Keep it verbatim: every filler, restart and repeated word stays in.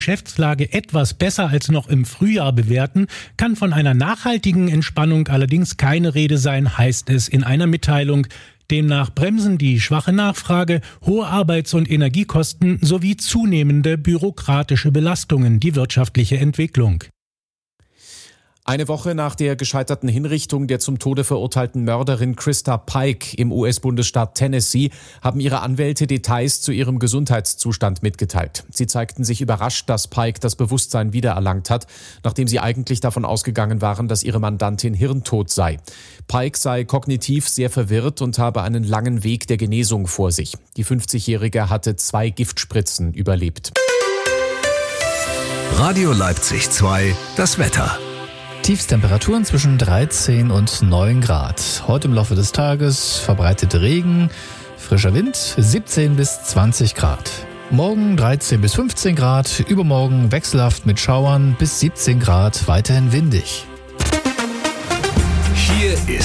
Geschäftslage etwas besser als noch im Frühjahr bewerten, kann von einer nachhaltigen Entspannung allerdings keine Rede sein, heißt es in einer Mitteilung. Demnach bremsen die schwache Nachfrage, hohe Arbeits- und Energiekosten sowie zunehmende bürokratische Belastungen die wirtschaftliche Entwicklung. Eine Woche nach der gescheiterten Hinrichtung der zum Tode verurteilten Mörderin Krista Pike im U S-Bundesstaat Tennessee haben ihre Anwälte Details zu ihrem Gesundheitszustand mitgeteilt. Sie zeigten sich überrascht, dass Pike das Bewusstsein wiedererlangt hat, nachdem sie eigentlich davon ausgegangen waren, dass ihre Mandantin hirntot sei. Pike sei kognitiv sehr verwirrt und habe einen langen Weg der Genesung vor sich. Die fünfzigjährige hatte zwei Giftspritzen überlebt. Radio Leipzig zwei, das Wetter. Tiefstemperaturen zwischen dreizehn und neun Grad. Heute im Laufe des Tages verbreitete Regen, frischer Wind siebzehn bis zwanzig Grad. Morgen dreizehn bis fünfzehn Grad, übermorgen wechselhaft mit Schauern bis siebzehn Grad, weiterhin windig.